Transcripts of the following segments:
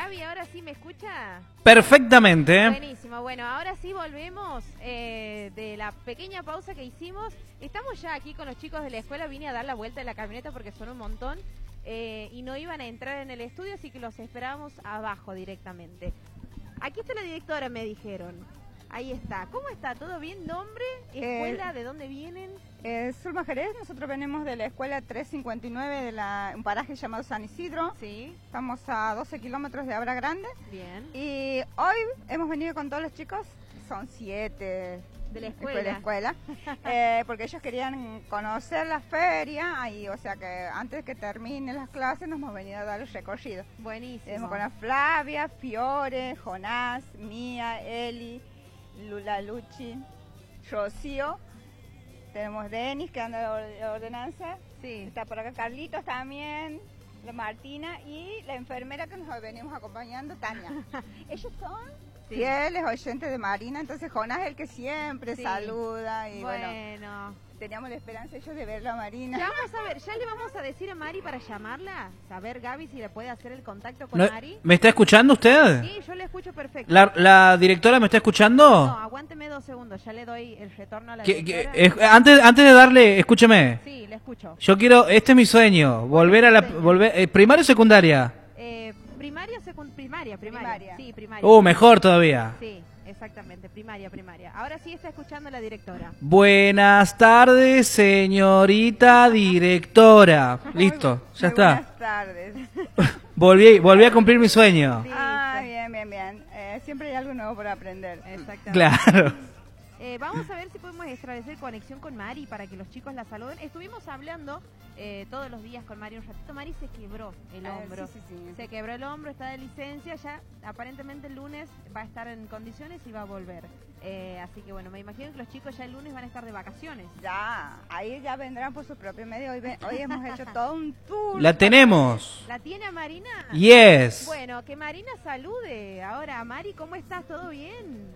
Gaby, ¿ahora sí me escucha? Perfectamente. Buenísimo, bueno, ahora sí volvemos de la pequeña pausa que hicimos. Estamos ya aquí con los chicos de la escuela, vine a dar la vuelta en la camioneta porque son un montón y no iban a entrar en el estudio, así que los esperábamos abajo directamente. Aquí está la directora, me dijeron. Ahí está. ¿Cómo está? ¿Todo bien? ¿Nombre? ¿Escuela? ¿De dónde vienen? Zulma Jerez, nosotros venimos de la escuela 359 de un paraje llamado San Isidro. Sí. Estamos a 12 kilómetros de Abra Grande. Bien. Y hoy hemos venido con todos los chicos, son 7 de la escuela. Porque ellos querían conocer la feria, ahí, o sea que antes que terminen las clases nos hemos venido a dar el recorrido. Buenísimo. Tenemos con la Flavia, Fiore, Jonás, Mía, Eli, Lula, Luchi, Rocío. Tenemos Denis, que anda de ordenanza. Sí. Está por acá Carlitos también, la Martina y la enfermera que nos venimos acompañando, Tania. Ellos son fieles oyentes de Marina, entonces Jonás es el que siempre saluda y bueno, teníamos la esperanza ellos de verla a Marina. Ya vamos a ver, ya le vamos a decir a Mari para llamarla, saber Gaby si le puede hacer el contacto con Mari. ¿Me está escuchando usted? Sí, yo le escucho perfecto. ¿La directora me está escuchando? No, aguánteme 2 segundos, ya le doy el retorno a la directora. Antes de darle, escúcheme. Sí, le escucho. Yo quiero, este es mi sueño, volver a la primaria o secundaria. Primaria. Sí, primaria. Mejor todavía. Sí, exactamente, primaria. Ahora sí está escuchando la directora. Buenas tardes, señorita directora. Listo, ya está. Buenas tardes. Volví a cumplir mi sueño. Sí, bien. Siempre hay algo nuevo por aprender. Exactamente. Claro. Vamos a ver si podemos establecer conexión con Mari para que los chicos la saluden. Estuvimos hablando todos los días con Mari un ratito. Mari se quebró el hombro. Sí. Se quebró el hombro, está de licencia. Ya aparentemente el lunes va a estar en condiciones y va a volver. Así que bueno, me imagino que los chicos ya el lunes van a estar de vacaciones. Ya, ahí ya vendrán por su propio medio. Hoy hemos hecho todo un tour. La tenemos. ¿La tiene a Marina? Yes. Bueno, que Marina salude. Ahora, Mari, ¿cómo estás? ¿Todo bien?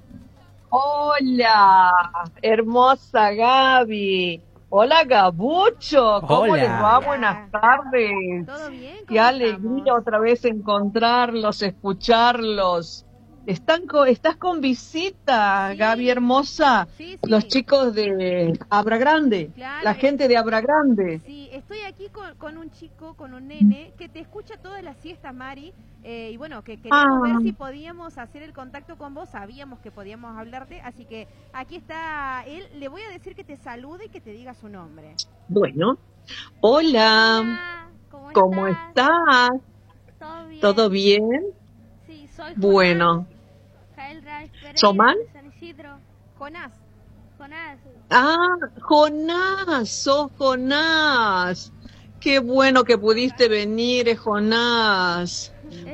Hola, hermosa Gaby. Hola, Gabucho. ¿Cómo Hola. les va? Buenas tardes. ¿Todo bien? Qué alegría otra vez encontrarlos, escucharlos. ¿Estás con visita, Sí. Gaby hermosa? Sí. Los chicos de Abra Grande, Claro, la gente de Abra Grande. Sí, estoy aquí con un chico, con un nene, que te escucha todas las siestas, Mari, y bueno, que queríamos ver si podíamos hacer el contacto con vos, sabíamos que podíamos hablarte, así que aquí está él, le voy a decir que te salude y que te diga su nombre. Bueno, hola, Hola, ¿cómo estás? ¿Todo bien? ¿Todo bien? Sí, soy Bueno. ¿Soman? San Isidro. Jonás. Ah, Jonás. Qué bueno que pudiste venir, Jonás.